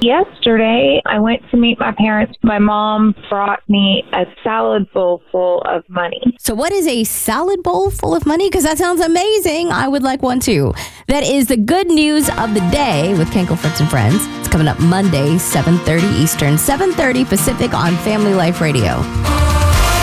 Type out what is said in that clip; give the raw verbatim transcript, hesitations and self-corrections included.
Yesterday, I went to meet my parents. My mom brought me a salad bowl full of money. So what is a salad bowl full of money? Because that sounds amazing. I would like one too. That is the good news of the day with Kenkel, Fritz, and Friends. It's coming up Monday, seven thirty Eastern, seven thirty Pacific on Family Life Radio.